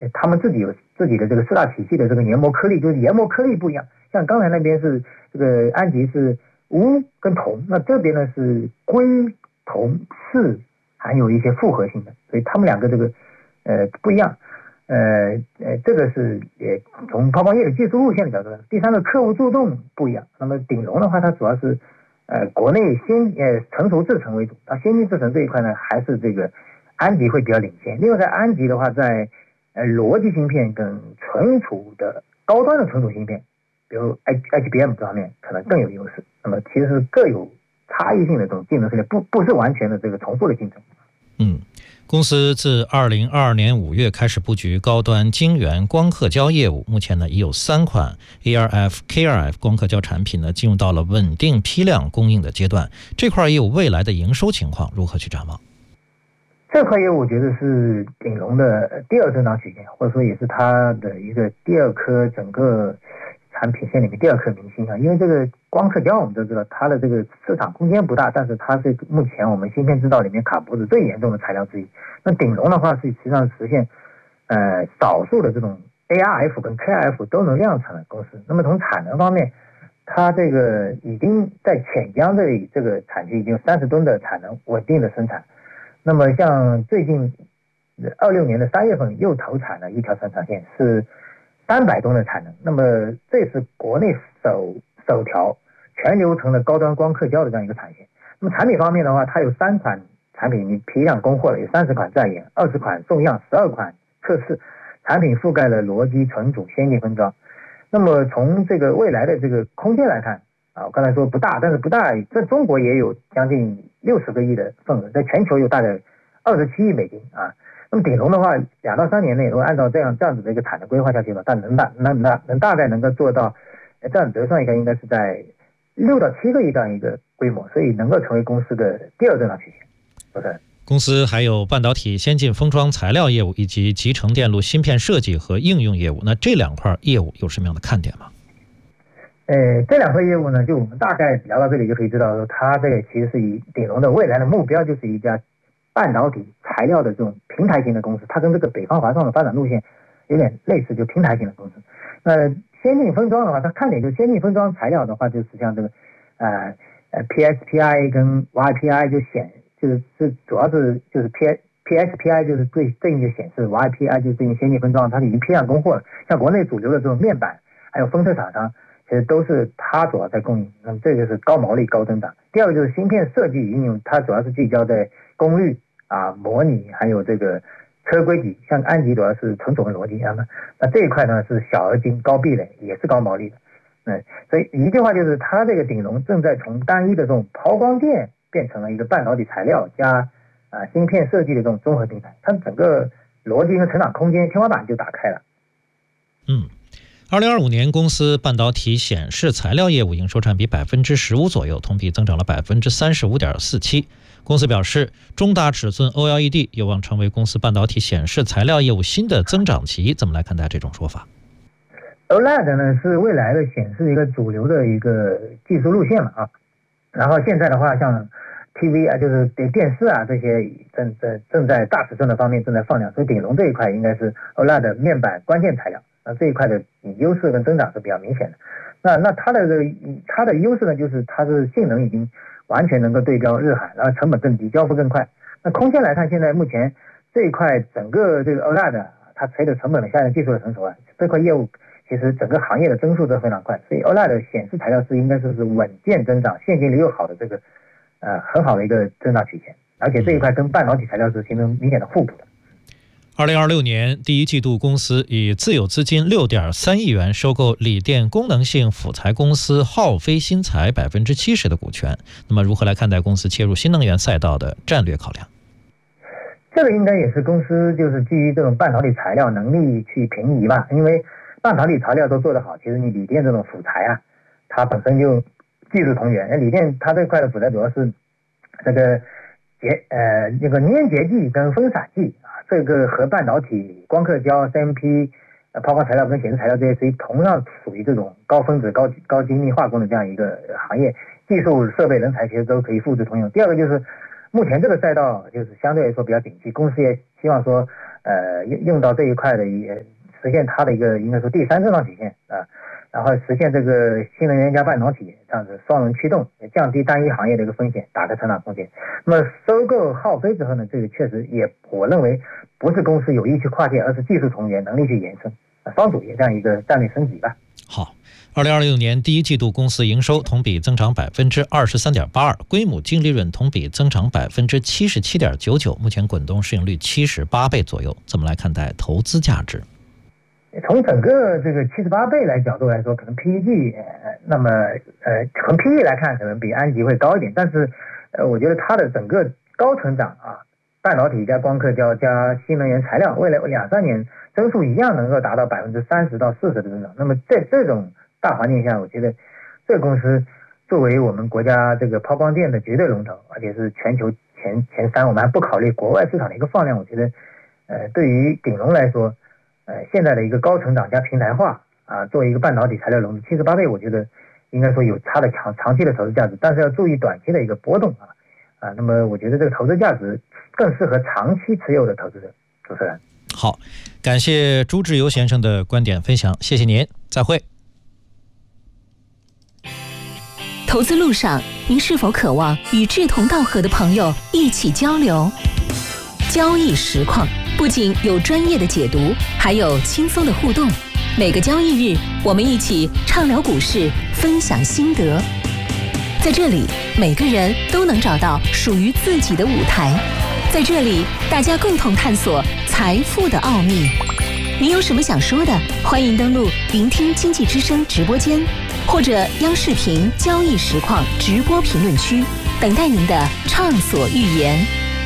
他们自己有自己的这个四大体系的这个研磨颗粒，就是研磨颗粒不一样。像刚才那边是这个氨基是钨跟铜，那这边呢是硅、铜、铯，含有一些复合性的，所以他们两个这个不一样。这个是从抛光液的技术路线的角度。第三个客户注重不一样。那么鼎龙的话，它主要是国内成熟制程为主，它先进制程这一块呢，还是这个安吉会比较领先。另外在安吉的话，在逻辑芯片跟存储的高端的存储芯片，比如 HBM 这方面可能更有优势。那么其实是各有差异性的这种竞争策略，不是完全的这个重复的竞争。 公司自2022年5月开始布局高端晶圆光刻胶业务，目前呢已有3款 ArF、KrF 光刻胶产品呢进入到了稳定批量供应的阶段。这块业务未来的营收情况如何去展望？ 这块业务我觉得是鼎龙的第二增长曲线，或者说也是它的一个第二颗整个产品线里面第二颗明星啊。因为这个光刻胶我们都知道它的这个市场空间不大，但是它是目前我们芯片制造里面卡脖子最严重的材料之一。那鼎龙的话是实际上实现少数的这种 ArF 跟 KrF 都能量产的公司。那么从产能方面，它这个已经在潜江这里这个产区已经有30吨的产能稳定的生产。那么像最近26年的3月份又投产了一条生产线，是300吨的产能。那么这是国内首条全流程的高端光刻胶的这样一个产线。那么产品方面的话，它有3款产品已经批量供货了，有30款在研，20款送样，12款测试，产品覆盖了逻辑、存储、先进封装。那么从这个未来的这个空间来看啊，我刚才说不大，但是不大，在中国也有将近60个亿的份额，在全球有大概27亿美金啊。那么鼎龙的话，2到3年内如果按照这样子的一个产能规划下去吧，但能大概能够做到，这样折算一下应该是在6到7个亿这样一个规模，所以能够成为公司的第二增长曲线。 公司还有半导体先进封装材料业务以及集成电路芯片设计和应用业务，那这2块业务有什么样的看点吗？ 这2块业务呢，就我们大概聊到这里就可以知道，它这个其实是以鼎龙的未来的目标就是一家半导体材料的这种平台型的公司，它跟这个北方华创的发展路线有点类似，就平台型的公司。那先进封装的话，它看点就是先进封装材料的话，就是像这个PSPI 跟 YPI 就是主要是就是 PSPI 就是对应就显示 YPI 就是对应先进封装，它已经批量供货了。像国内主流的这种面板还有封测厂商，其实都是它主要在供应。那么这个是高毛利高增长。第二个就是芯片设计应用，它主要是聚焦在功率啊、模拟还有这个车规级，像安吉主要是存储和逻辑啊。那这一块呢是小而精高壁垒，也是高毛利的。所以一句话就是它这个鼎龙正在从单一的这种抛光电变成了一个半导体材料加芯片设计的这种综合平台，它整个逻辑和成长空间天花板就打开了。 2025年公司半导体显示材料业务营收占比 15% 左右，同比增长了 35.47%。公司表示，中大尺寸 OLED 有望成为公司半导体显示材料业务新的增长期，怎么来看待这种说法？ OLED 呢是未来的显示一个主流的一个技术路线嘛啊。然后现在的话，像 TV 啊，就是电视啊这些正在大尺寸的方面正在放量，所以鼎龙这一块应该是 OLED 面板关键材料，这一块的优势跟增长是比较明显的。那它的优势呢，就是它是性能已经完全能够对标日韩，然后成本更低，交付更快。那空间来看，现在目前这一块整个这个 OLED 它随着成本的下降、技术的成熟啊，这块业务其实整个行业的增速都非常快，所以 OLED 的显示材料是应该是稳健增长、现金流又好的这个很好的一个增长曲线，而且这一块跟半导体材料是形成明显的互补的。 2026年第一季度，公司以自有资金 6.3 亿元收购锂电功能性辅材公司浩飞新材 70% 的股权。那么如何来看待公司切入新能源赛道的战略考量？ 这个应该也是公司就是基于这种半导体材料能力去平移吧，因为半导体材料都做得好，其实你锂电这种辅材啊，它本身就技术同源。锂电它这块的辅材主要是这个那个粘结剂跟分散剂啊，这个和半导体光刻胶、CMP、抛光材料跟显示材料这些，属于同样属于这种高分子、高精密化工的这样一个行业，技术、设备、人才其实都可以复制通用。第二个就是目前这个赛道就是相对来说比较景气，公司也希望说用到这一块的也实现它的一个应该说第三增长曲线啊，然后实现这个新能源加半导体这样子双轮驱动，降低单一行业的一个风险，打开成长空间。那么收购浩飞之后呢，这个确实也我认为不是公司有意去跨界，而是技术重叠，能力去延伸，双主业这样一个战略升级吧。 好，2026年第一季度公司营收同比增长23.82%，规模净利润同比增长77.99%，目前滚动市盈率78倍左右。怎么来看待投资价值？ 从整个这个78倍来角度来说，可能 PEG， 那么从 PE 来看，可能比安吉会高一点，但是我觉得它的整个高成长啊，半导体加光刻胶加新能源材料，未来2-3年增速一样能够达到30%到40%的增长。那么在这种大环境下，我觉得这个公司作为我们国家这个抛光电的绝对龙头，而且是全球前3，我们还不考虑国外市场的一个放量，我觉得对于鼎龙来说，现在的一个高成长加平台化啊，作为一个半导体材料龙头，78倍，我觉得应该说有它的长期的投资价值，但是要注意短期的一个波动啊。那么我觉得这个投资价值更适合长期持有的投资者。主持人， 好，感谢朱志游先生的观点分享，谢谢您，再会。 投资路上，您是否渴望与志同道合的朋友一起交流？交易实况不仅有专业的解读，还有轻松的互动。每个交易日，我们一起畅聊股市，分享心得。在这里，每个人都能找到属于自己的舞台。在这里，大家共同探索财富的奥秘。您有什么想说的？欢迎登录聆听经济之声直播间，或者央视频交易实况直播评论区，等待您的畅所欲言。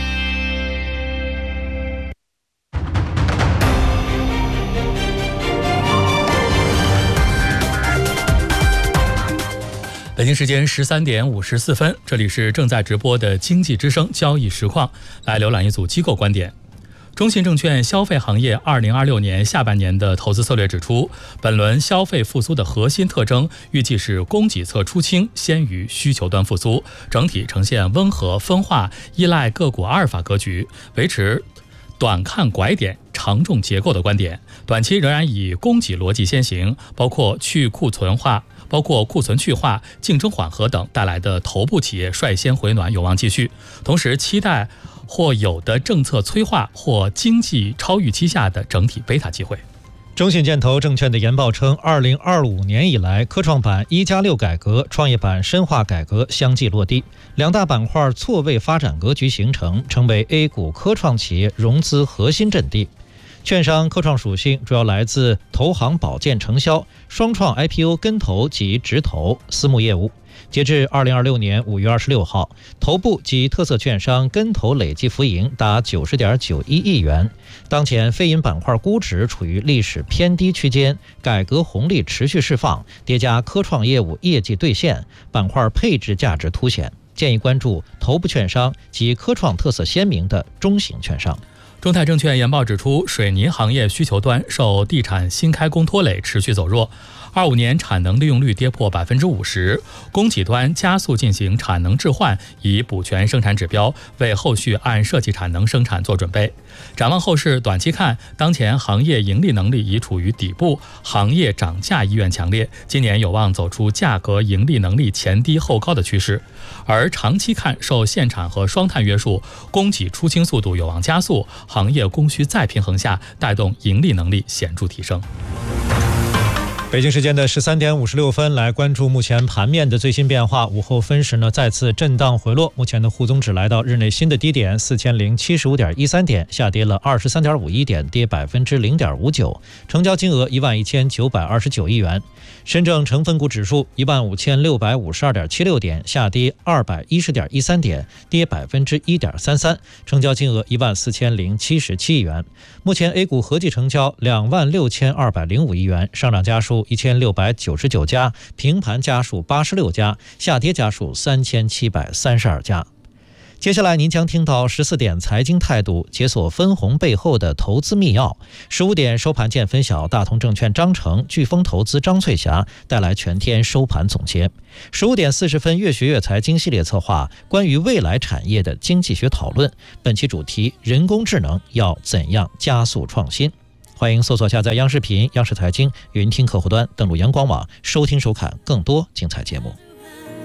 北京时间13点54分，这里是正在直播的经济之声交易实况，来浏览一组机构观点。中信证券消费行业2026年下半年的投资策略指出，本轮消费复苏的核心特征预计是供给侧出清先于需求端复苏，整体呈现温和分化、依赖个股阿尔法格局，维持短看拐点、长重结构的观点。短期仍然以供给逻辑先行，包括库存去化、竞争缓和等带来的头部企业率先回暖有望继续，同时期待或有的政策催化或经济超预期下的整体贝塔机会。 中信建投证券的研报称，2025年以来，科创板1+6改革、创业板深化改革相继落地，两大板块错位发展格局形成，成为 A 股科创企业融资核心阵地。券商科创属性主要来自投行保荐承销、双创 IPO 跟投及直投、私募业务。截至2026年5月26号，头部及特色券商跟投累计浮盈达90.91亿元。当前非银板块估值处于历史偏低区间，改革红利持续释放，叠加科创业务业绩兑现，板块配置价值凸显。建议关注头部券商及科创特色鲜明的中型券商。 中泰证券研报指出，水泥行业需求端受地产新开工拖累，持续走弱。25年产能利用率跌破50%，供给端加速进行产能置换，以补全生产指标，为后续按设计产能生产做准备。展望后市，短期看，当前行业盈利能力已处于底部，行业涨价意愿强烈，今年有望走出价格盈利能力前低后高的趋势。而长期看，受限产和双碳约束，供给出清速度有望加速，行业供需再平衡下，带动盈利能力显著提升。 北京时间的13点56分，来关注目前盘面的最新变化。午后分时呢，再次震荡回落，目前的沪综指来到日内新的低点4075.13点，下跌了23.51点，跌0.59%，成交金额11929亿元。深证成分股指数15652.76点，下跌210.13点，跌1.33%，成交金额14077亿元。目前 A 股合计成交26205亿元，上涨家数1699家，平盘家数86家，下跌家数3732家。 接下来您将听到14点财经态度，解锁分红背后的投资密钥。15点收盘见分晓，大同证券张成、飓风投资张翠霞带来全天收盘总结。15点40分，越学越财经系列策划关于未来产业的经济学讨论，本期主题：人工智能要怎样加速创新？欢迎搜索下载央视频、央视财经云听客户端，登录阳光网收听收看更多精彩节目。